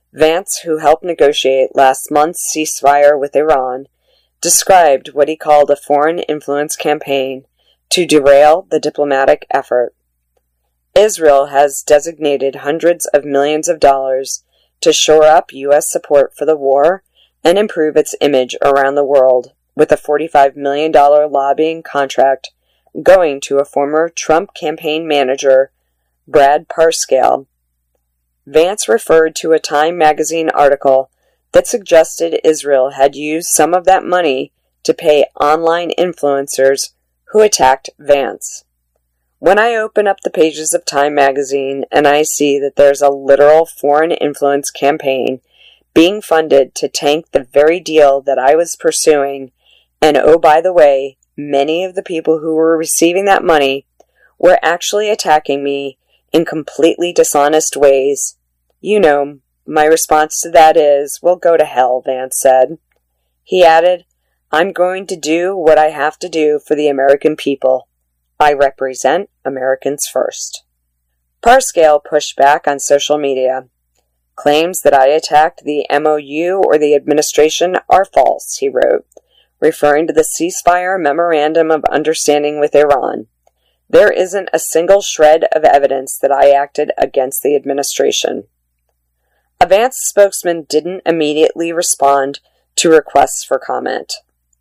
Vance, who helped negotiate last month's ceasefire with Iran, described what he called a foreign influence campaign to derail the diplomatic effort. Israel has designated hundreds of millions of dollars to shore up U.S. support for the war and improve its image around the world, with a $45 million lobbying contract going to a former Trump campaign manager, Brad Parscale. Vance referred to a Time magazine article that suggested Israel had used some of that money to pay online influencers who attacked Vance. When I open up the pages of Time magazine and I see that there's a literal foreign influence campaign being funded to tank the very deal that I was pursuing, and oh, by the way, many of the people who were receiving that money were actually attacking me in completely dishonest ways, you know, my response to that is, well, go to hell, Vance said. He added, I'm going to do what I have to do for the American people. I represent Americans first. Parscale pushed back on social media. Claims that I attacked the MOU or the administration are false, he wrote, referring to the ceasefire memorandum of understanding with Iran. There isn't a single shred of evidence that I acted against the administration. A Vance spokesman didn't immediately respond to requests for comment.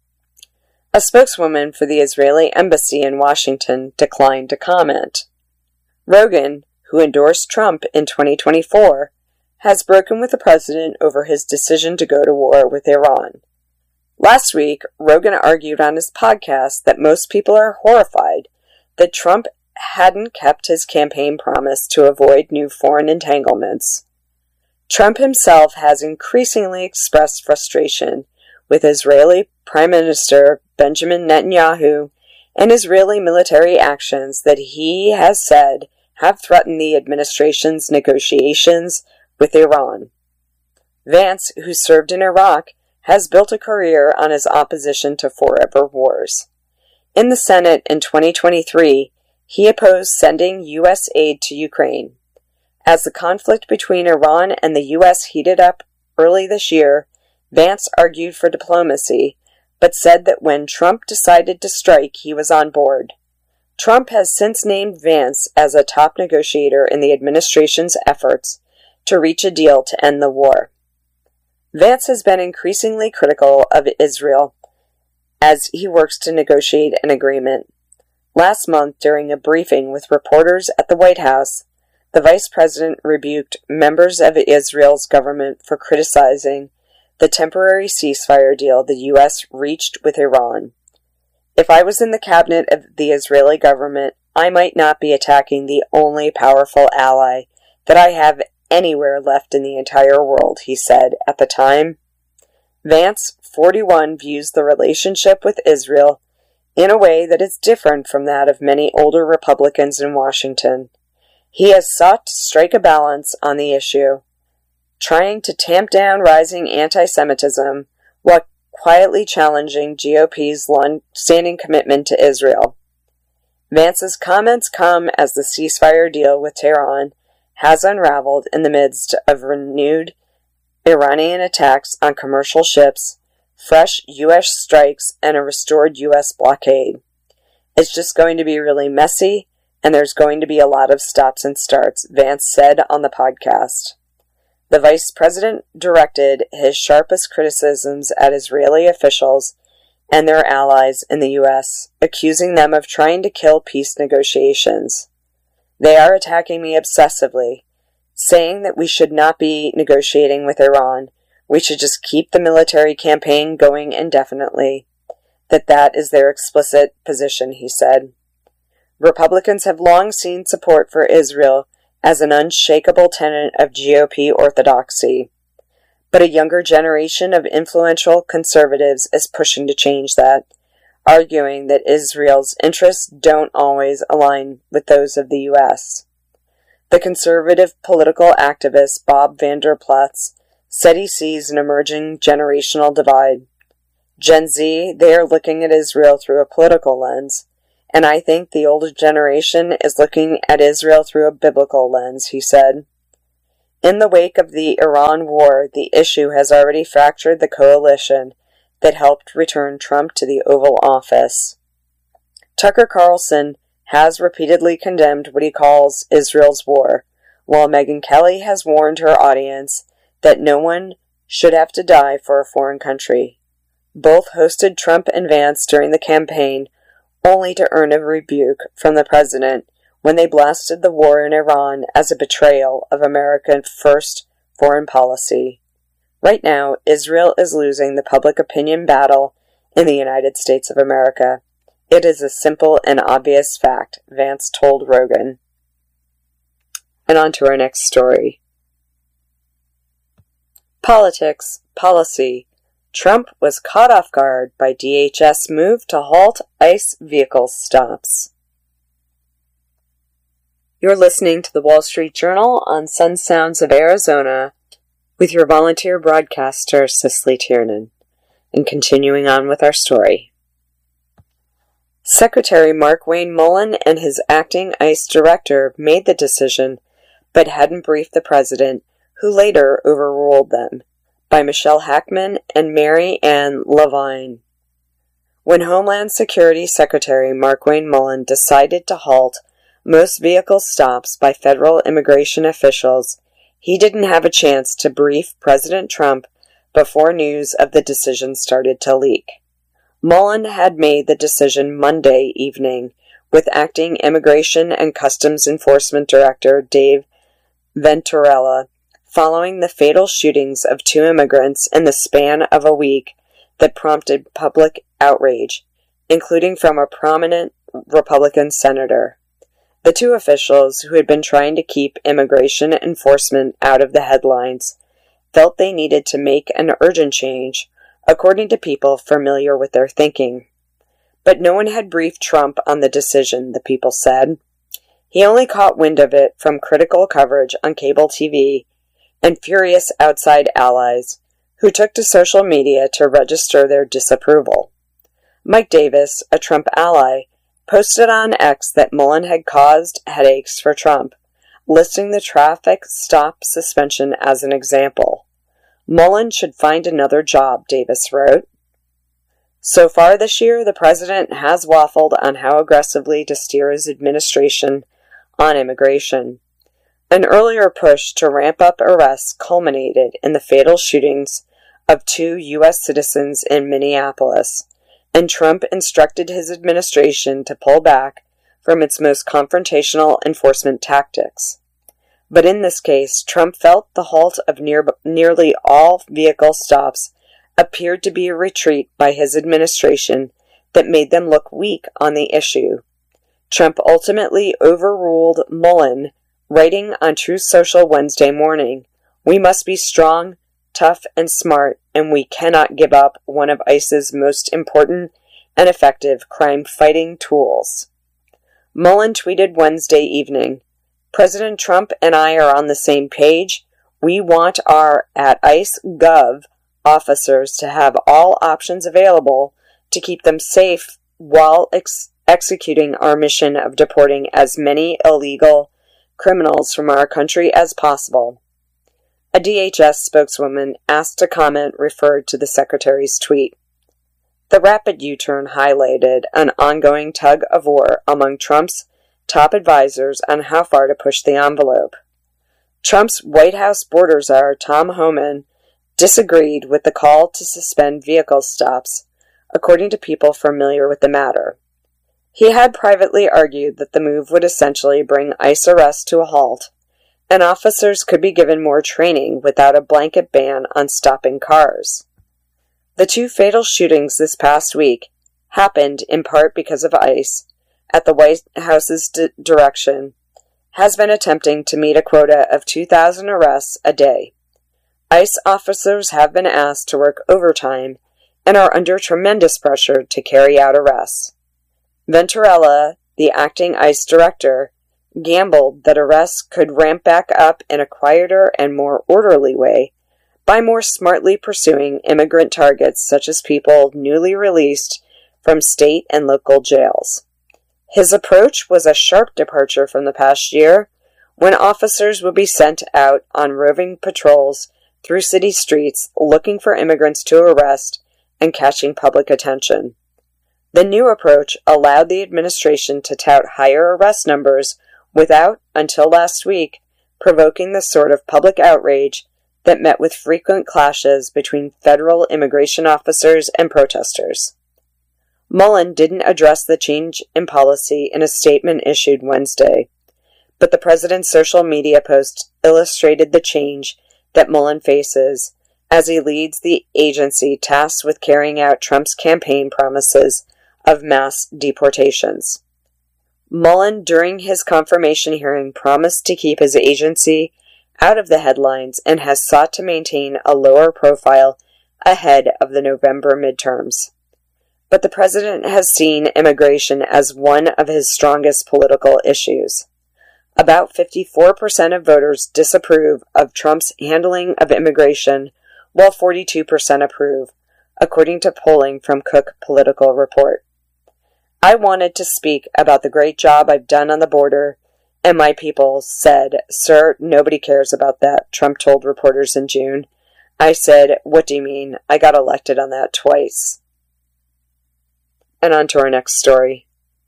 A spokeswoman for the Israeli embassy in Washington declined to comment. Rogan, who endorsed Trump in 2024, has broken with the president over his decision to go to war with Iran. Last week, Rogan argued on his podcast that most people are horrified that Trump hadn't kept his campaign promise to avoid new foreign entanglements. Trump himself has increasingly expressed frustration with Israeli Prime Minister Benjamin Netanyahu and Israeli military actions that he has said have threatened the administration's negotiations with Iran. Vance, who served in Iraq, has built a career on his opposition to forever wars. In the Senate in 2023, he opposed sending U.S. aid to Ukraine. As the conflict between Iran and the U.S. heated up early this year, Vance argued for diplomacy, but said that when Trump decided to strike, he was on board. Trump has since named Vance as a top negotiator in the administration's efforts to reach a deal to end the war. Vance has been increasingly critical of Israel as he works to negotiate an agreement. Last month, during a briefing with reporters at the White House, the vice president rebuked members of Israel's government for criticizing the temporary ceasefire deal the U.S. reached with Iran. If I was in the cabinet of the Israeli government, I might not be attacking the only powerful ally that I have anywhere left in the entire world, he said at the time. Vance, 41, views the relationship with Israel in a way that is different from that of many older Republicans in Washington. He has sought to strike a balance on the issue, trying to tamp down rising anti-Semitism while quietly challenging GOP's long-standing commitment to Israel. Vance's comments come as the ceasefire deal with Tehran has unraveled in the midst of renewed Iranian attacks on commercial ships, fresh U.S. strikes, and a restored U.S. blockade. It's just going to be really messy, and there's going to be a lot of stops and starts, Vance said on the podcast. The vice president directed his sharpest criticisms at Israeli officials and their allies in the U.S., accusing them of trying to kill peace negotiations. They are attacking me obsessively, saying that we should not be negotiating with Iran. We should just keep the military campaign going indefinitely. That is their explicit position, he said. Republicans have long seen support for Israel as an unshakable tenet of GOP orthodoxy. But a younger generation of influential conservatives is pushing to change that, arguing that Israel's interests don't always align with those of the U.S. The conservative political activist Bob Vander Plaats said he sees an emerging generational divide. Gen Z, they are looking at Israel through a political lens, and I think the older generation is looking at Israel through a biblical lens, he said. In the wake of the Iran war, the issue has already fractured the coalition that helped return Trump to the Oval Office. Tucker Carlson has repeatedly condemned what he calls Israel's war, while Megyn Kelly has warned her audience that no one should have to die for a foreign country. Both hosted Trump and Vance during the campaign, only to earn a rebuke from the president when they blasted the war in Iran as a betrayal of American first foreign policy. Right now, Israel is losing the public opinion battle in the United States of America. It is a simple and obvious fact, Vance told Rogan. And on to our next story. Politics, policy. Trump was caught off guard by DHS move to halt ICE vehicle stops. You're listening to the Wall Street Journal on Sun Sounds of Arizona with your volunteer broadcaster, Cicely Tiernan. And continuing on with our story. Secretary Markwayne Mullin and his acting ICE director made the decision, but hadn't briefed the president, who later overruled them, by Michelle Hackman and Mary Ann Levine. When Homeland Security Secretary Markwayne Mullin decided to halt most vehicle stops by federal immigration officials, he didn't have a chance to brief President Trump before news of the decision started to leak. Mullin had made the decision Monday evening, with Acting Immigration and Customs Enforcement Director Dave Venturella, following the fatal shootings of 2 immigrants in the span of a week that prompted public outrage, including from a prominent Republican senator. The 2 officials, who had been trying to keep immigration enforcement out of the headlines, felt they needed to make an urgent change, according to people familiar with their thinking. But no one had briefed Trump on the decision, the people said. He only caught wind of it from critical coverage on cable TV and furious outside allies who took to social media to register their disapproval. Mike Davis, a Trump ally, posted on X that Mullin had caused headaches for Trump, listing the traffic stop suspension as an example. Mullin should find another job, Davis wrote. So far this year, the president has waffled on how aggressively to steer his administration on immigration. An earlier push to ramp up arrests culminated in the fatal shootings of 2 U.S. citizens in Minneapolis, and Trump instructed his administration to pull back from its most confrontational enforcement tactics. But in this case, Trump felt the halt of nearly all vehicle stops appeared to be a retreat by his administration that made them look weak on the issue. Trump ultimately overruled Mullin, writing on Truth Social Wednesday morning, "We must be strong, tough, and smart, and we cannot give up one of ICE's most important and effective crime-fighting tools." Mullin tweeted Wednesday evening, "President Trump and I are on the same page. We want our at ICE Gov officers to have all options available to keep them safe while executing our mission of deporting as many illegal criminals from our country as possible." A DHS spokeswoman asked to comment referred to the secretary's tweet. The rapid U-turn highlighted an ongoing tug-of-war among Trump's top advisors on how far to push the envelope. Trump's White House border czar, Tom Homan, disagreed with the call to suspend vehicle stops, according to people familiar with the matter. He had privately argued that the move would essentially bring ICE arrests to a halt, and officers could be given more training without a blanket ban on stopping cars. The 2 fatal shootings this past week happened in part because of ICE, at the White House's direction, has been attempting to meet a quota of 2,000 arrests a day. ICE officers have been asked to work overtime and are under tremendous pressure to carry out arrests. Venturella, the acting ICE director, gambled that arrests could ramp back up in a quieter and more orderly way by more smartly pursuing immigrant targets such as people newly released from state and local jails. His approach was a sharp departure from the past year, when officers would be sent out on roving patrols through city streets looking for immigrants to arrest and catching public attention. The new approach allowed the administration to tout higher arrest numbers without, until last week, provoking the sort of public outrage that met with frequent clashes between federal immigration officers and protesters. Mullen didn't address the change in policy in a statement issued Wednesday, but the president's social media post illustrated the change that Mullen faces as he leads the agency tasked with carrying out Trump's campaign promises of mass deportations. Mullen, during his confirmation hearing, promised to keep his agency out of the headlines and has sought to maintain a lower profile ahead of the November midterms. But the president has seen immigration as one of his strongest political issues. About 54% of voters disapprove of Trump's handling of immigration, while 42% approve, according to polling from Cook Political Report. I wanted to speak about the great job I've done on the border, and my people said, "Sir, nobody cares about that," Trump told reporters in June. I said, "What do you mean? I got elected on that twice." And on to our next story.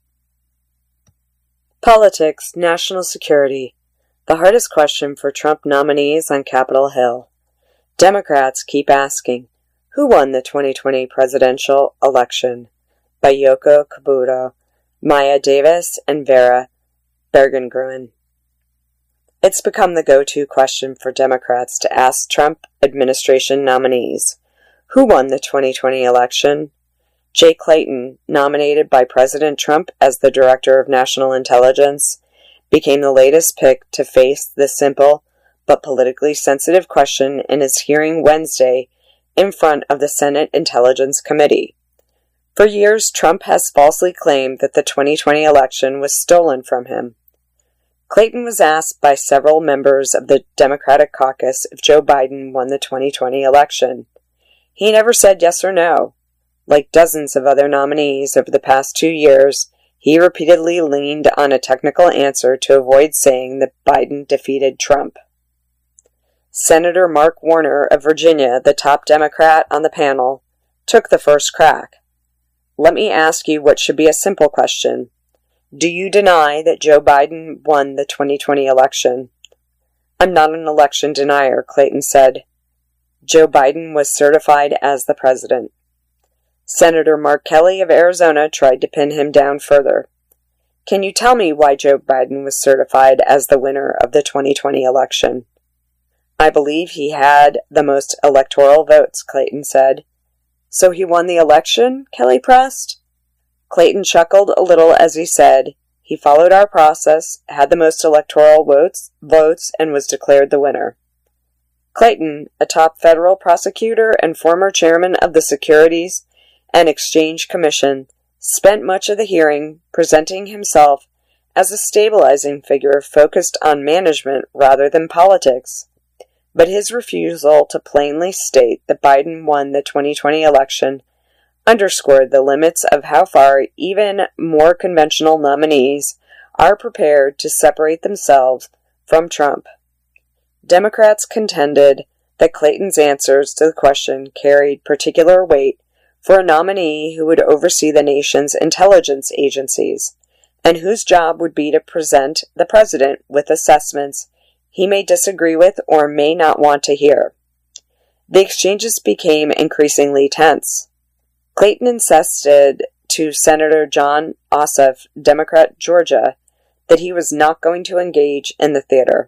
Politics, national security. The hardest question for Trump nominees on Capitol Hill. Democrats keep asking, who won the 2020 presidential election? By Yoko Kabuto, Maya Davis, and Vera Bergengruen. It's become the go-to question for Democrats to ask Trump administration nominees. Who won the 2020 election? Jay Clayton, nominated by President Trump as the Director of National Intelligence, became the latest pick to face this simple but politically sensitive question in his hearing Wednesday in front of the Senate Intelligence Committee. For years, Trump has falsely claimed that the 2020 election was stolen from him. Clayton was asked by several members of the Democratic caucus if Joe Biden won the 2020 election. He never said yes or no. Like dozens of other nominees over the past 2 years, he repeatedly leaned on a technical answer to avoid saying that Biden defeated Trump. Senator Mark Warner of Virginia, the top Democrat on the panel, took the first crack. Let me ask you what should be a simple question. Do you deny that Joe Biden won the 2020 election? I'm not an election denier, Clayton said. Joe Biden was certified as the president. Senator Mark Kelly of Arizona tried to pin him down further. Can you tell me why Joe Biden was certified as the winner of the 2020 election? I believe he had the most electoral votes, Clayton said. So he won the election? Kelly pressed. Clayton chuckled a little as he said, he followed our process, had the most electoral votes, and was declared the winner. Clayton, a top federal prosecutor and former chairman of the Securities and Exchange Commission, spent much of the hearing presenting himself as a stabilizing figure focused on management rather than politics. But his refusal to plainly state that Biden won the 2020 election underscored the limits of how far even more conventional nominees are prepared to separate themselves from Trump. Democrats contended that Clayton's answers to the question carried particular weight for a nominee who would oversee the nation's intelligence agencies, and whose job would be to present the president with assessments he may disagree with or may not want to hear. The exchanges became increasingly tense. Clayton insisted to Senator Jon Ossoff, Democrat Georgia, that he was not going to engage in the theater.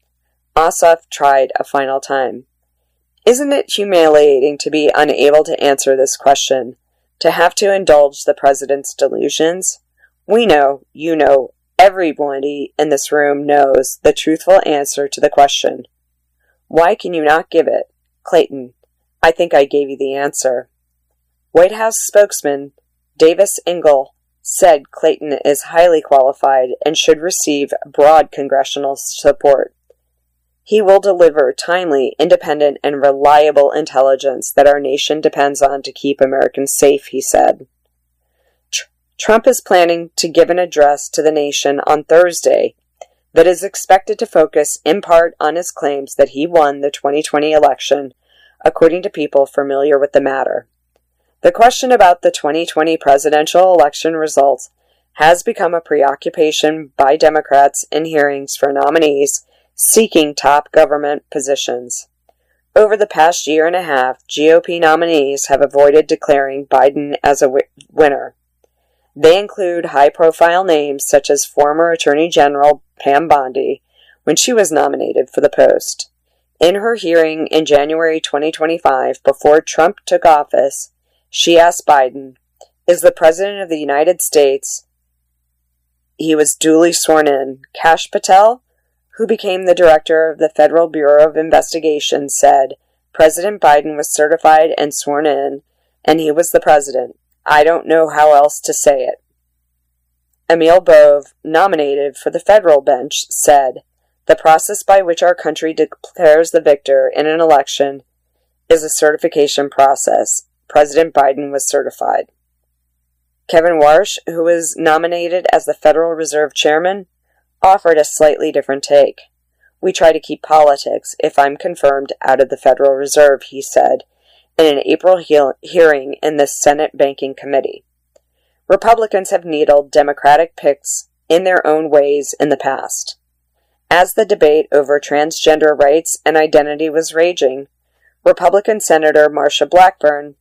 Ossoff tried a final time. Isn't it humiliating to be unable to answer this question, to have to indulge the president's delusions? We know, you know, everybody in this room knows the truthful answer to the question. Why can you not give it? Clayton, I think I gave you the answer. White House spokesman Davis Ingle said Clayton is highly qualified and should receive broad congressional support. He will deliver timely, independent, and reliable intelligence that our nation depends on to keep Americans safe, he said. Trump is planning to give an address to the nation on Thursday that is expected to focus in part on his claims that he won the 2020 election, according to people familiar with the matter. The question about the 2020 presidential election results has become a preoccupation by Democrats in hearings for nominees seeking top government positions. Over the past year and a half, GOP nominees have avoided declaring Biden as a winner. They include high-profile names such as former Attorney General Pam Bondi, when she was nominated for the post. In her hearing in January 2025, before Trump took office, she asked Biden, "Is the President of the United States?" He was duly sworn in. Kash Patel, who became the director of the Federal Bureau of Investigation, said, "President Biden was certified and sworn in, and he was the president. I don't know how else to say it." Emil Bove, nominated for the federal bench, said, "The process by which our country declares the victor in an election is a certification process. President Biden was certified." Kevin Warsh, who was nominated as the Federal Reserve Chairman, offered a slightly different take. "We try to keep politics, if I'm confirmed, out of the Federal Reserve," he said, in an April hearing in the Senate Banking Committee. Republicans have needled Democratic picks in their own ways in the past. As the debate over transgender rights and identity was raging, Republican Senator Marsha Blackburn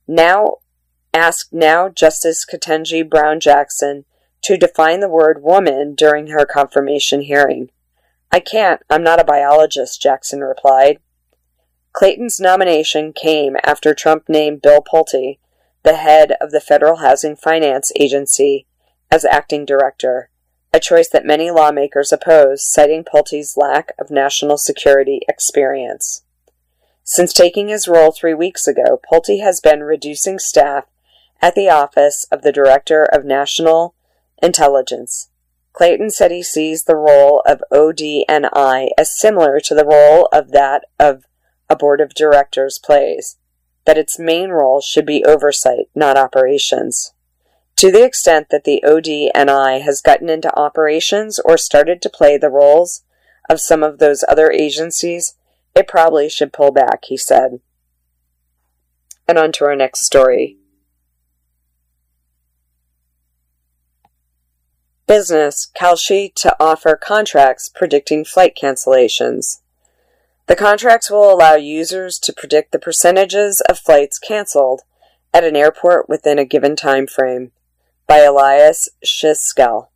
asked Justice Ketanji Brown Jackson to define the word woman during her confirmation hearing. "I can't, I'm not a biologist," Jackson replied. Clayton's nomination came after Trump named Bill Pulte, the head of the Federal Housing Finance Agency, as acting director, a choice that many lawmakers opposed, citing Pulte's lack of national security experience. Since taking his role 3 weeks ago, Pulte has been reducing staff at the Office of the Director of National Intelligence. Clayton said he sees the role of ODNI as similar to the role of that of a board of directors plays, that its main role should be oversight, not operations. To the extent that the ODNI has gotten into operations or started to play the roles of some of those other agencies, it probably should pull back, he said. And on to our next story. Business, Kalshi to offer contracts predicting flight cancellations. The contracts will allow users to predict the percentages of flights canceled at an airport within a given time frame. By Elias Shiskel.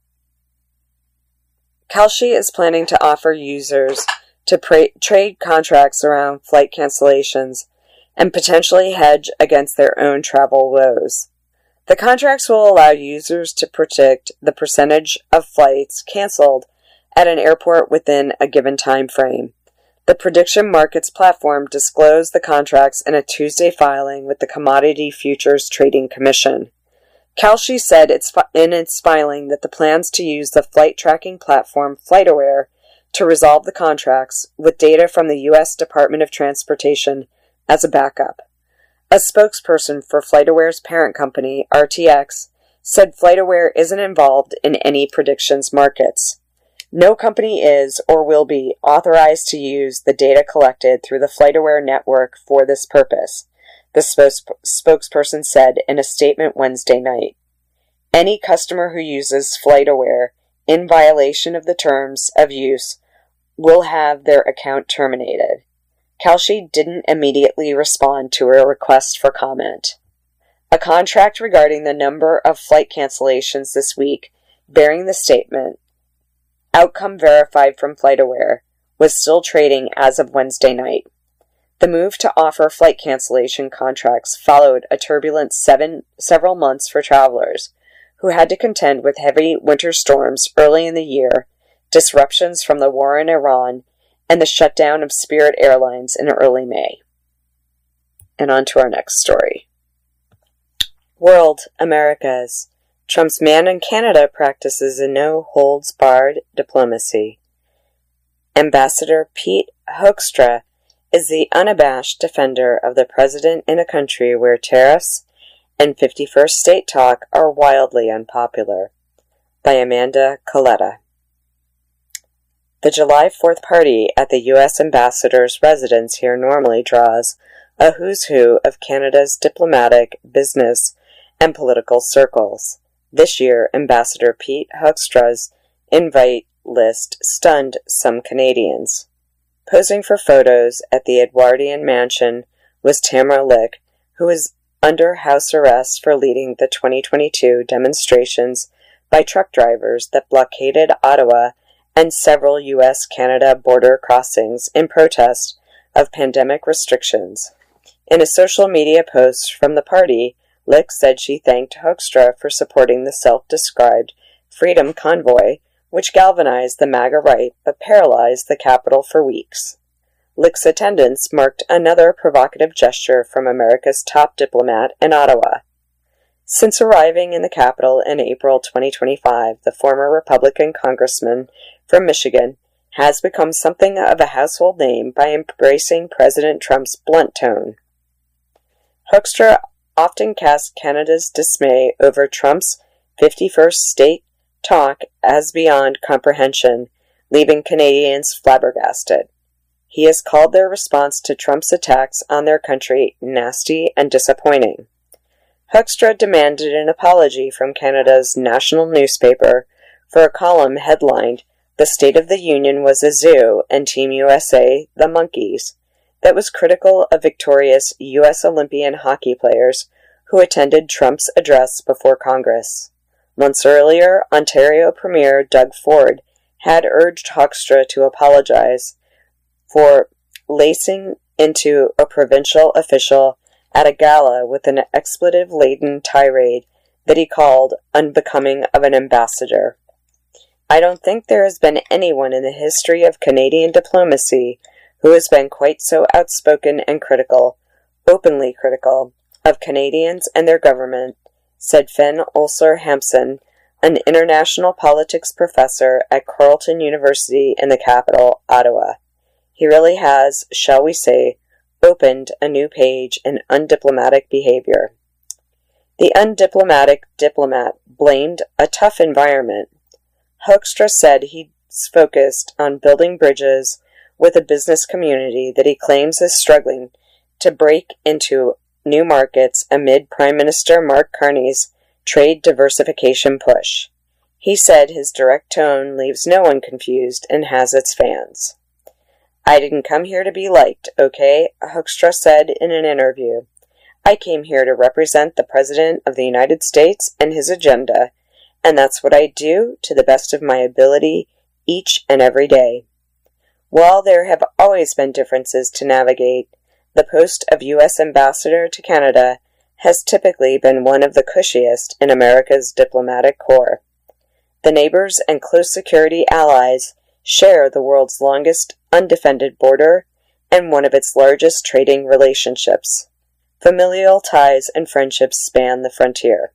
Kalshi is planning to offer users to trade contracts around flight cancellations and potentially hedge against their own travel woes. The contracts will allow users to predict the percentage of flights canceled at an airport within a given time frame. The prediction markets platform disclosed the contracts in a Tuesday filing with the Commodity Futures Trading Commission. Kalshi said in its filing that the plans to use the flight tracking platform FlightAware to resolve the contracts with data from the U.S. Department of Transportation as a backup. A spokesperson for FlightAware's parent company, RTX, said FlightAware isn't involved in any predictions markets. No company is or will be authorized to use the data collected through the FlightAware network for this purpose, the spokesperson said in a statement Wednesday night. Any customer who uses FlightAware in violation of the terms of use will have their account terminated. Kalshi didn't immediately respond to a request for comment. A contract regarding the number of flight cancellations this week, bearing the statement, "Outcome verified from FlightAware," was still trading as of Wednesday night. The move to offer flight cancellation contracts followed a turbulent several months for travelers, who had to contend with heavy winter storms early in the year, disruptions from the war in Iran, and the shutdown of Spirit Airlines in early May. And on to our next story. World Americas. Trump's man in Canada practices a no-holds-barred diplomacy. Ambassador Pete Hoekstra is the unabashed defender of the president in a country where tariffs and 51st state talk are wildly unpopular. By Amanda Coletta. The July 4th party at the U.S. ambassador's residence here normally draws a who's who of Canada's diplomatic, business, and political circles. This year, Ambassador Pete Hoekstra's invite list stunned some Canadians. Posing for photos at the Edwardian Mansion was Tamara Lich, who was under house arrest for leading the 2022 demonstrations by truck drivers that blockaded Ottawa and several U.S.-Canada border crossings in protest of pandemic restrictions. In a social media post from the party, Lich said she thanked Hoekstra for supporting the self-described Freedom Convoy, which galvanized the MAGA right but paralyzed the capital for weeks. Lich's attendance marked another provocative gesture from America's top diplomat in Ottawa. Since arriving in the capital in April 2025, the former Republican congressman from Michigan has become something of a household name by embracing President Trump's blunt tone. Hoekstra often cast Canada's dismay over Trump's 51st state talk as beyond comprehension, leaving Canadians flabbergasted. He has called their response to Trump's attacks on their country nasty and disappointing. Hoekstra demanded an apology from Canada's national newspaper for a column headlined, "The State of the Union was a zoo and Team USA the monkeys," that was critical of victorious U.S. Olympian hockey players who attended Trump's address before Congress. Months earlier, Ontario Premier Doug Ford had urged Hoekstra to apologize for lacing into a provincial official at a gala with an expletive-laden tirade that he called unbecoming of an ambassador. "I don't think there has been anyone in the history of Canadian diplomacy who has been quite so outspoken and critical, openly critical, of Canadians and their government," said Finn Ulcer-Hampson, an international politics professor at Carleton University in the capital, Ottawa. He really has, shall we say, opened a new page in undiplomatic behavior. The undiplomatic diplomat blamed a tough environment. Hoekstra said he's focused on building bridges with a business community that he claims is struggling to break into new markets amid Prime Minister Mark Carney's trade diversification push. He said his direct tone leaves no one confused and has its fans. "I didn't come here to be liked, okay?" Hoekstra said in an interview. "I came here to represent the President of the United States and his agenda, and that's what I do to the best of my ability each and every day." While there have always been differences to navigate, the post of U.S. Ambassador to Canada has typically been one of the cushiest in America's diplomatic corps. The neighbors and close security allies share the world's longest undefended border and one of its largest trading relationships. Familial ties and friendships span the frontier.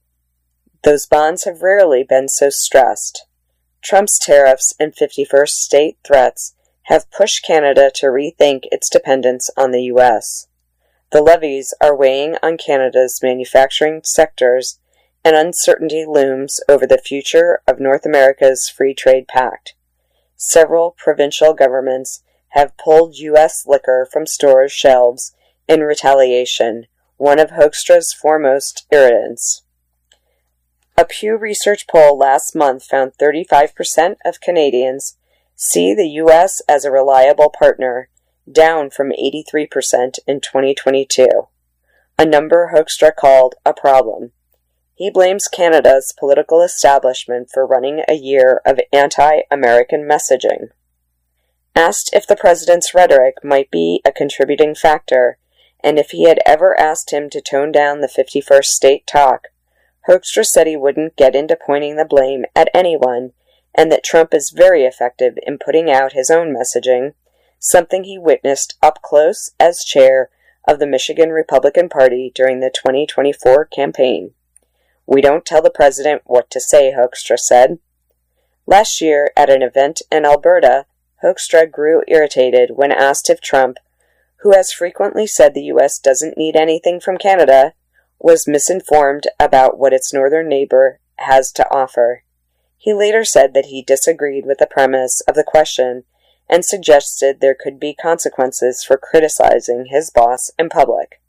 Those bonds have rarely been so stressed. Trump's tariffs and 51st state threats have pushed Canada to rethink its dependence on the U.S. The levies are weighing on Canada's manufacturing sectors, and uncertainty looms over the future of North America's Free Trade Pact. Several provincial governments have pulled U.S. liquor from stores' shelves in retaliation, one of Hoekstra's foremost irritants. A Pew Research poll last month found 35% of Canadians see the U.S. as a reliable partner, down from 83% in 2022, a number Hoekstra called a problem. He blames Canada's political establishment for running a year of anti-American messaging. Asked if the president's rhetoric might be a contributing factor, and if he had ever asked him to tone down the 51st state talk, Hoekstra said he wouldn't get into pointing the blame at anyone, and that Trump is very effective in putting out his own messaging, something he witnessed up close as chair of the Michigan Republican Party during the 2024 campaign. "We don't tell the president what to say," Hoekstra said. Last year, at an event in Alberta, Hoekstra grew irritated when asked if Trump, who has frequently said the U.S. doesn't need anything from Canada, was misinformed about what its northern neighbor has to offer. He later said that he disagreed with the premise of the question and suggested there could be consequences for criticizing his boss in public.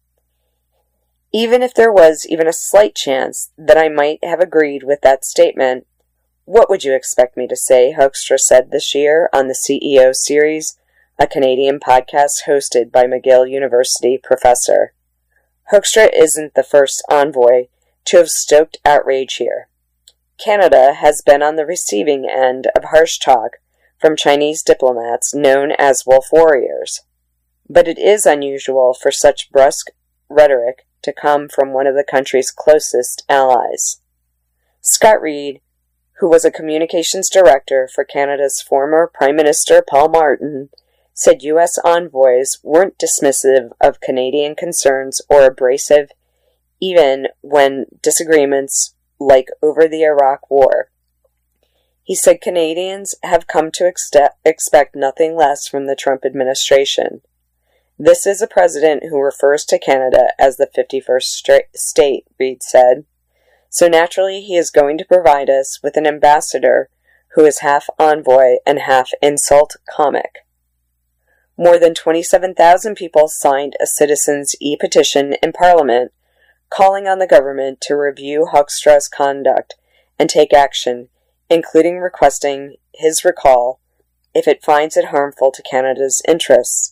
Even if there was even a slight chance that I might have agreed with that statement, what would you expect me to say, Hoekstra said this year on the CEO series, a Canadian podcast hosted by McGill University professor. Hoekstra isn't the first envoy to have stoked outrage here. Canada has been on the receiving end of harsh talk from Chinese diplomats known as wolf warriors. But it is unusual for such brusque rhetoric to come from one of the country's closest allies. Scott Reid, who was a communications director for Canada's former Prime Minister Paul Martin, said U.S. envoys weren't dismissive of Canadian concerns or abrasive, even when disagreements like over the Iraq War. He said Canadians have come to expect nothing less from the Trump administration. This is a president who refers to Canada as the 51st state, Reid said. So naturally he is going to provide us with an ambassador who is half envoy and half insult comic. More than 27,000 people signed a citizens' e-petition in Parliament calling on the government to review Hoekstra's conduct and take action, including requesting his recall if it finds it harmful to Canada's interests.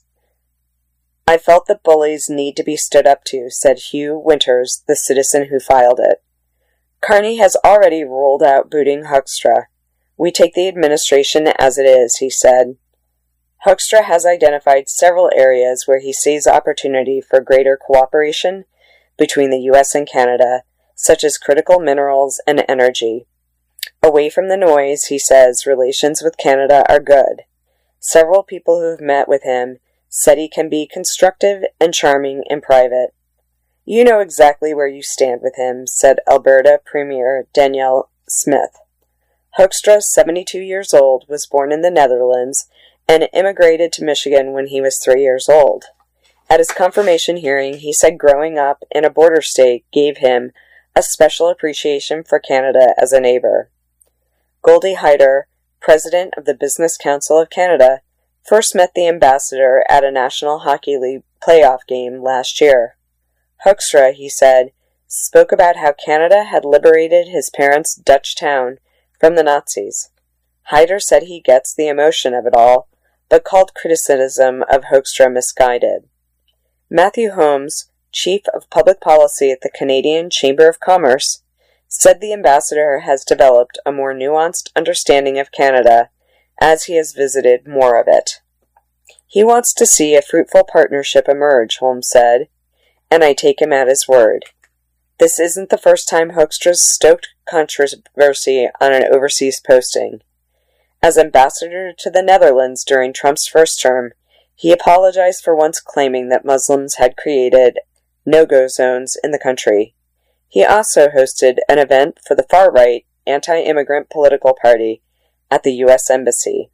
I felt that bullies need to be stood up to, said Hugh Winters, the citizen who filed it. Carney has already ruled out booting Hoekstra. We take the administration as it is, he said. Hoekstra has identified several areas where he sees opportunity for greater cooperation between the U.S. and Canada, such as critical minerals and energy. Away from the noise, he says, relations with Canada are good. Several people who have met with him said he can be constructive and charming in private. You know exactly where you stand with him, said Alberta Premier Danielle Smith. Hoekstra, 72 years old, was born in the Netherlands and immigrated to Michigan when he was 3 years old. At his confirmation hearing, he said growing up in a border state gave him a special appreciation for Canada as a neighbor. Goldie Hyder, president of the Business Council of Canada, first met the ambassador at a National Hockey League playoff game last year. Hoekstra, he said, spoke about how Canada had liberated his parents' Dutch town from the Nazis. Hyder said he gets the emotion of it all, but called criticism of Hoekstra misguided. Matthew Holmes, Chief of Public Policy at the Canadian Chamber of Commerce, said the ambassador has developed a more nuanced understanding of Canada as he has visited more of it. He wants to see a fruitful partnership emerge, Holmes said, and I take him at his word. This isn't the first time Hoekstra's stoked controversy on an overseas posting. As ambassador to the Netherlands during Trump's first term, he apologized for once claiming that Muslims had created no-go zones in the country. He also hosted an event for the far-right anti-immigrant political party at the U.S. Embassy.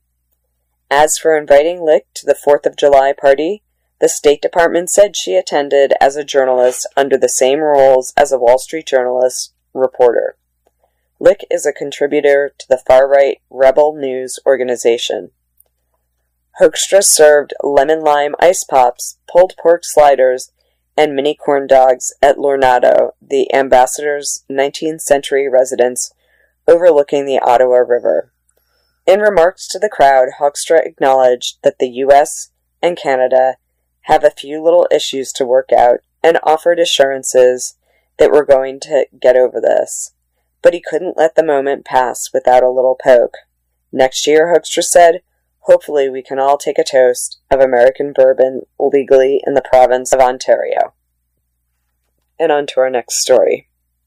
As for inviting Lick to the 4th of July party, the State Department said she attended as a journalist under the same rules as a Wall Street journalist reporter. Lick is a contributor to the far-right Rebel News organization. Hoekstra served lemon-lime ice pops, pulled pork sliders, and mini corn dogs at Lornado, the ambassador's 19th century residence overlooking the Ottawa River. In remarks to the crowd, Hoekstra acknowledged that the U.S. and Canada have a few little issues to work out and offered assurances that we're going to get over this. But he couldn't let the moment pass without a little poke. Next year, Hoekstra said, hopefully we can all take a toast of American bourbon legally in the province of Ontario. And on to our next story.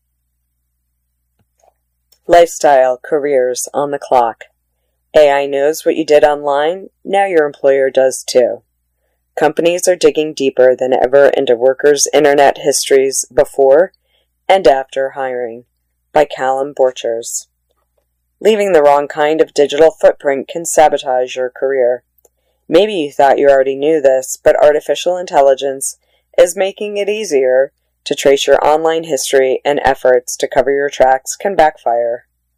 Lifestyle careers on the clock. AI knows what you did online, now your employer does too. Companies are digging deeper than ever into workers' internet histories before and after hiring. By Callum Borchers. Leaving the wrong kind of digital footprint can sabotage your career. Maybe you thought you already knew this, but artificial intelligence is making it easier to trace your online history, and efforts to cover your tracks can backfire.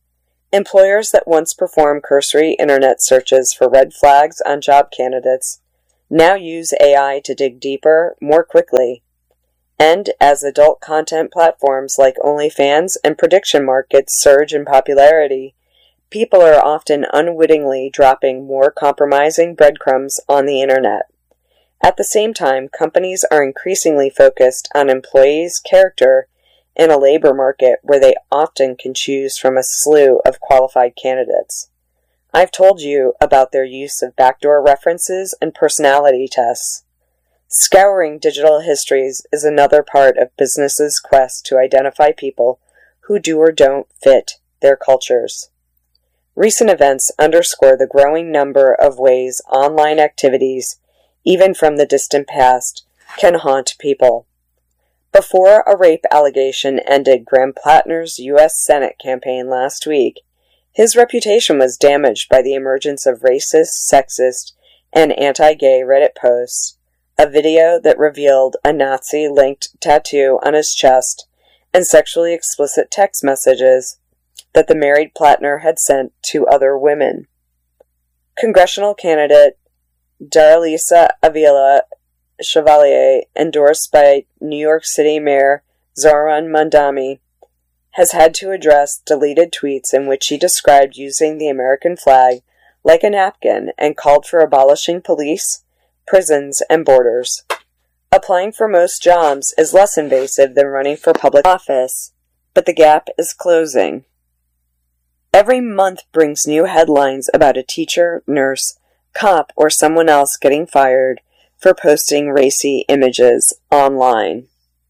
Employers that once performed cursory internet searches for red flags on job candidates now use AI to dig deeper more quickly. And as adult content platforms like OnlyFans and prediction markets surge in popularity, people are often unwittingly dropping more compromising breadcrumbs on the internet. At the same time, companies are increasingly focused on employees' character in a labor market where they often can choose from a slew of qualified candidates. I've told you about their use of backdoor references and personality tests. Scouring digital histories is another part of businesses' quest to identify people who do or don't fit their cultures. Recent events underscore the growing number of ways online activities, even from the distant past, can haunt people. Before a rape allegation ended Graham Plattner's U.S. Senate campaign last week, his reputation was damaged by the emergence of racist, sexist, and anti-gay Reddit posts, a video that revealed a Nazi-linked tattoo on his chest, and sexually explicit text messages that the married Plattner had sent to other women. Congressional candidate Darlisa Avila Chevalier, endorsed by New York City Mayor Zohran Mamdani, has had to address deleted tweets in which he described using the American flag like a napkin and called for abolishing police, prisons, and borders. Applying for most jobs is less invasive than running for public office, but the gap is closing. Every month brings new headlines about a teacher, nurse, cop, or someone else getting fired for posting racy images online.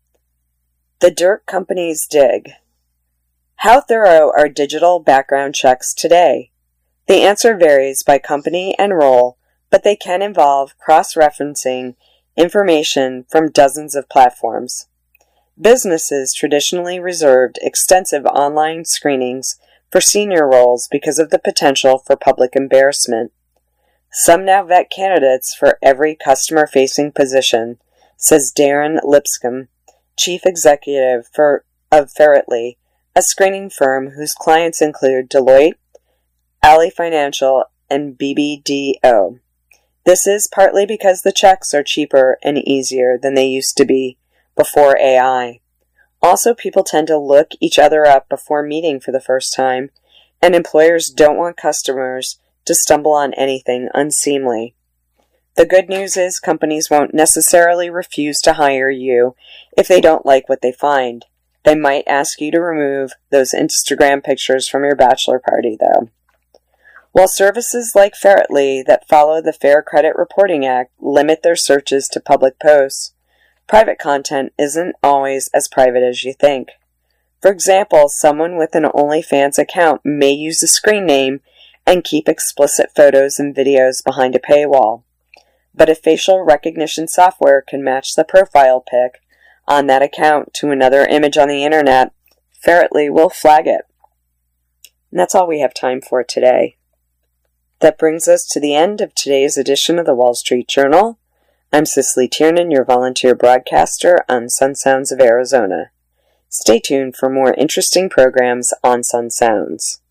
The dirt companies dig. How thorough are digital background checks today? The answer varies by company and role, but they can involve cross-referencing information from dozens of platforms. Businesses traditionally reserved extensive online screenings for senior roles because of the potential for public embarrassment. Some now vet candidates for every customer-facing position, says Darren Lipscomb, chief executive of Ferretly, a screening firm whose clients include Deloitte, Ally Financial, and BBDO. This is partly because the checks are cheaper and easier than they used to be before AI. Also, people tend to look each other up before meeting for the first time, and employers don't want customers to stumble on anything unseemly. The good news is companies won't necessarily refuse to hire you if they don't like what they find. They might ask you to remove those Instagram pictures from your bachelor party, though. While services like Ferretly that follow the Fair Credit Reporting Act limit their searches to public posts, private content isn't always as private as you think. For example, someone with an OnlyFans account may use a screen name and keep explicit photos and videos behind a paywall. But if facial recognition software can match the profile pic on that account to another image on the internet, Ferretly will flag it. And that's all we have time for today. That brings us to the end of today's edition of the Wall Street Journal. I'm Cicely Tiernan, your volunteer broadcaster on Sun Sounds of Arizona. Stay tuned for more interesting programs on Sun Sounds.